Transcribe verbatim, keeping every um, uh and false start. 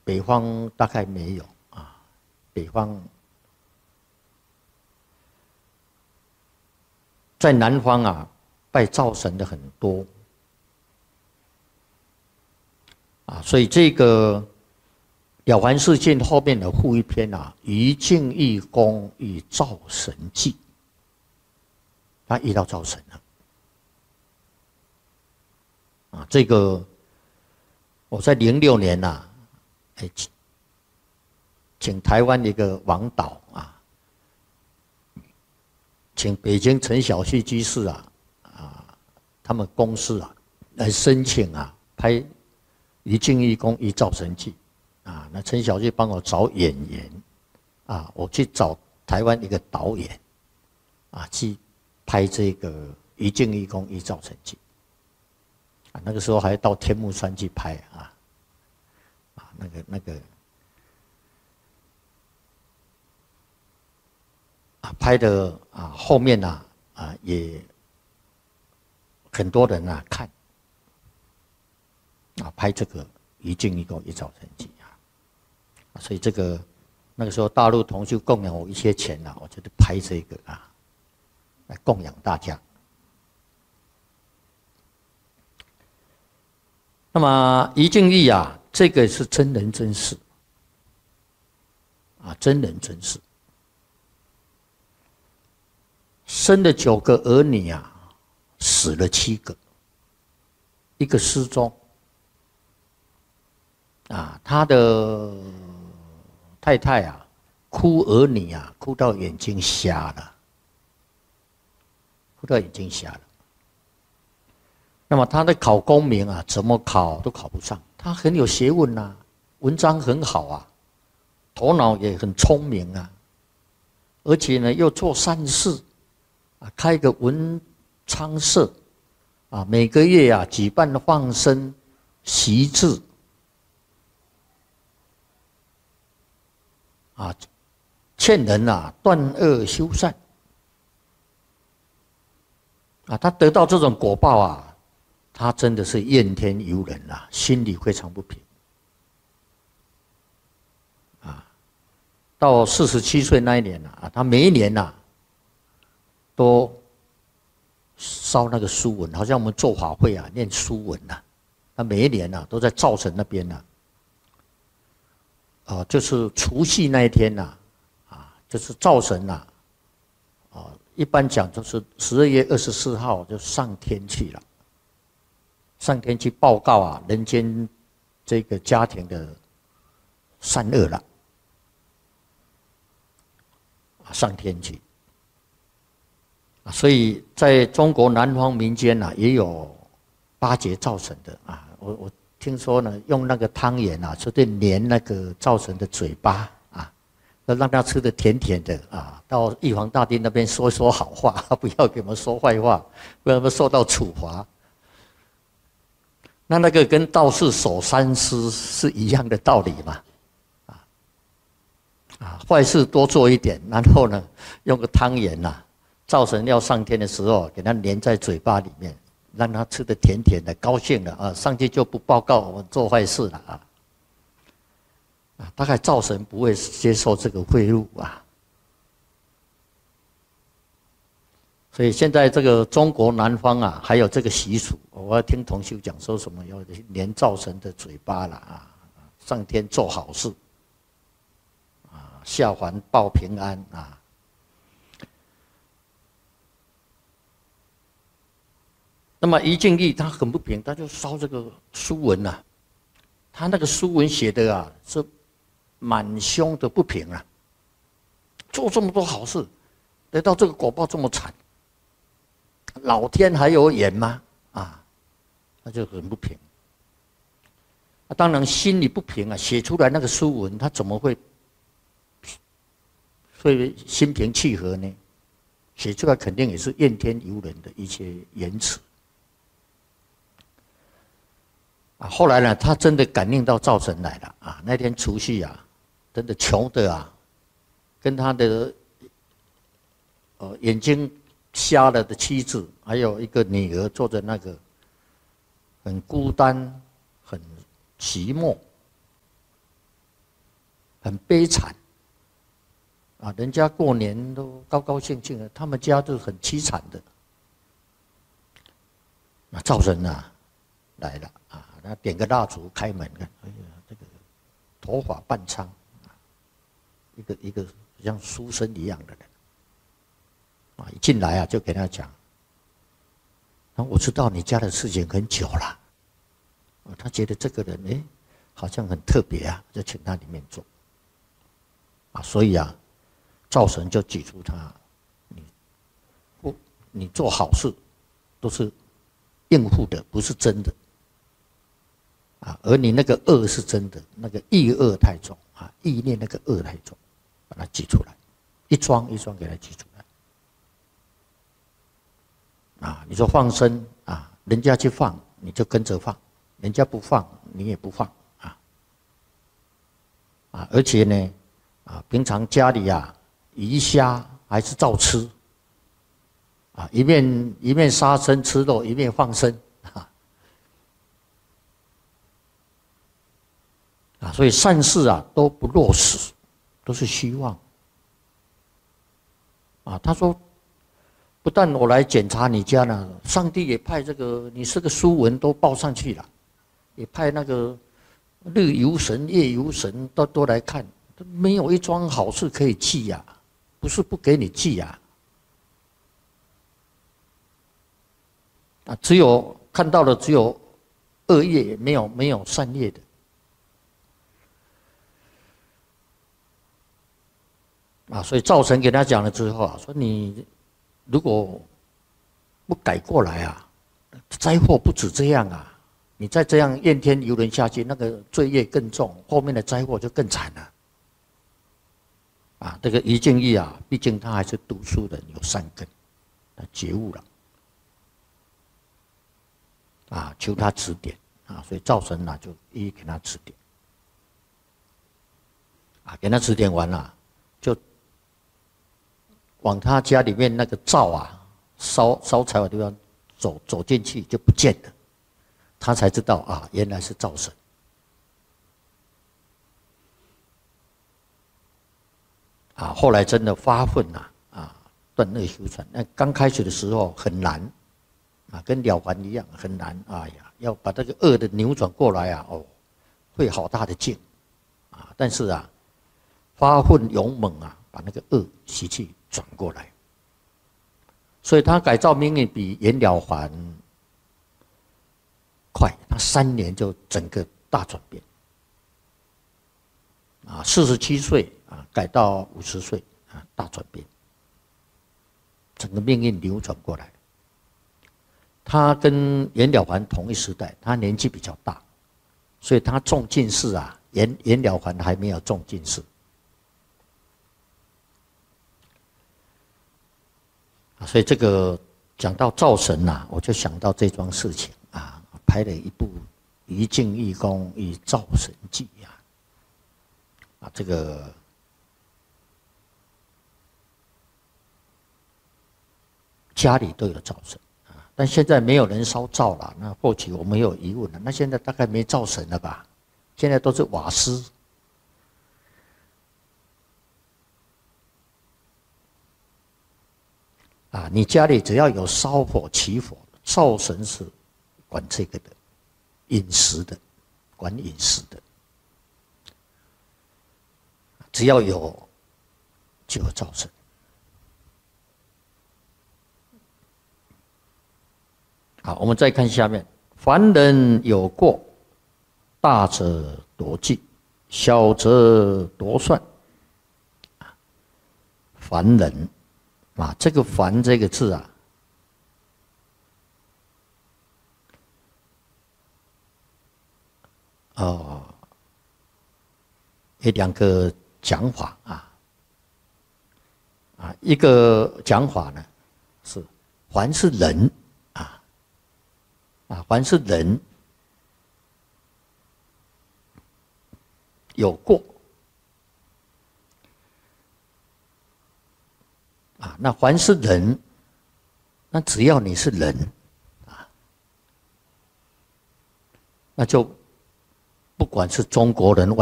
北方大概没有啊，北方在南方啊，拜灶神的很多啊，所以这个《了凡四训》后面的附一篇啊，于敬义公与灶神记，他遇到灶神了啊，这个我在零六年呐、啊。哎，请台湾一个王导啊，请北京陈小旭居士啊啊，他们公司啊来申请啊拍《于敬义公一灶神记》啊，那陈小旭帮我找演员啊，我去找台湾一个导演啊去拍这个《于敬义公一灶神记》啊，那个时候还到天目山去拍啊。那个那个啊，拍的啊，后面啊啊也很多人啊看啊，拍这个于敬义公一灶神记啊，所以这个那个时候大陆同修供养我一些钱啊，我就拍这个啊，来供养大家。那么于敬义啊。这个是真人真事啊，真人真事。生了九个儿女啊，死了七个，一个失踪啊，他的太太啊，哭儿女啊，哭到眼睛瞎了，哭到眼睛瞎了。那么他的考功名啊，怎么考都考不上。他很有学问啊，文章很好啊，头脑也很聪明啊，而且呢又做善事啊，开个文昌社啊，每个月啊举办放生习字啊，劝人啊断恶修善啊，他得到这种果报啊。他真的是怨天尤人啊，心里非常不平啊。到四十七岁那一年啊，他每一年呐、啊、都烧那个书文，好像我们做法会啊念书文呐、啊。他每一年呐、啊、都在灶神那边呐、啊，啊，就是除夕那一天呐、啊，啊，就是灶神呐、啊，啊，一般讲就是十二月二十四号就上天去了。上天去报告啊，人间这个家庭的善恶了，上天去啊，所以在中国南方民间呐、啊，也有巴结灶神的啊。我我听说呢，用那个汤圆啊，就对粘那个灶神的嘴巴啊，要让他吃的甜甜的啊。到玉皇大帝那边说说好话，不要给我们说坏话，不然我们受到处罚。那那个跟道士守三思是一样的道理嘛，啊啊，坏事多做一点，然后呢，用个汤圆呐，灶神要上天的时候，给他粘在嘴巴里面，让他吃的甜甜的，高兴了啊，上去就不报告我做坏事了啊，啊，大概灶神不会接受这个贿赂啊。所以现在这个中国南方啊，还有这个习俗，我要听同修讲说什么要粘灶神的嘴巴了啊，上天做好事，啊，下凡报平安啊。那么于敬义他很不平，他就烧这个书文啊，他那个书文写的啊是满胸的不平啊，做这么多好事，得到这个果报这么惨。老天还有眼吗？啊，他就很不平。啊，当然心里不平啊，写出来那个书文，他怎么会会心平气和呢？写出来肯定也是怨天尤人的一些言辞。啊，后来呢，他真的感应到灶神来了啊！那天除夕啊，真的穷的啊，跟他的呃眼睛瞎了的妻子，还有一个女儿，坐在那个很孤单、很寂寞很悲惨。啊，人家过年都高高兴兴的，他们家都很凄惨的。那灶神啊来了啊，那点个蜡烛开门看，哎呀，这个头发半苍，一个一个像书生一样的人，啊，一进来啊就给他讲，那我知道你家的事情很久了，啊，他觉得这个人哎好像很特别啊，就请他里面坐，啊，所以啊。灶神就指出他，你不，你做好事都是应付的，不是真的啊。而你那个恶是真的，那个意恶太重啊，意念那个恶太重，把它挤出来，一桩一桩给它挤出来啊。你说放生啊，人家去放你就跟着放，人家不放你也不放啊啊！而且呢啊，平常家里啊。鱼虾还是照吃，啊，一面一面杀生吃肉，一面放生，啊，啊，所以善事啊都不落实，都是虚妄，啊，他说，不但我来检查你家呢，上帝也派这个你这个书文都报上去了，也派那个日游神、夜游神都都来看，没有一桩好事可以记呀。不是不给你记啊，啊，只有看到的只有恶业，没有没有善业的，啊，所以灶神给他讲了之后啊，说你如果不改过来啊，灾祸不止这样啊，你再这样怨天尤人下去，那个罪业更重，后面的灾祸就更惨了。啊，这个于敬义啊，毕竟他还是读书人，有善根，他觉悟了，啊，求他指点啊，所以灶神啊就一一给他指点，啊，给他指点完了，就往他家里面那个灶啊烧烧柴火的地方走走进去就不见了，他才知道啊，原来是灶神。啊，后来真的发奋呐，啊，断恶修善。那刚开始的时候很难，啊，跟了凡一样很难。哎呀，要把这个恶的扭转过来啊，哦，费好大的劲，啊，但是啊，发奋勇猛啊，把那个恶习气转过来。所以他改造命运比袁了凡快，他三年就整个大转变。啊，四十七岁啊，改到五十岁啊，大转变，整个命运扭转过来。他跟袁了凡同一时代，他年纪比较大，所以他中进士啊，袁袁了凡还没有中进士。啊，所以这个讲到灶神呐、啊，我就想到这桩事情啊，拍了一部《于敬义公与灶神记》啊。啊，这个家里都有灶神啊，但现在没有人烧灶了。那或许我们有疑问了，那现在大概没灶神了吧？现在都是瓦斯。啊，你家里只要有烧火起火，灶神是管这个的，饮食的，管饮食的。只要有，就有灶神。好，我们再看下面：凡人有过，大者夺计，小则夺算。凡人啊，这个“凡”这个字啊，哦，有两个讲法啊，啊，一个讲法呢是凡是人啊，啊，凡是人有过啊，那凡是人，那只要你是人啊，那就不管是中国人。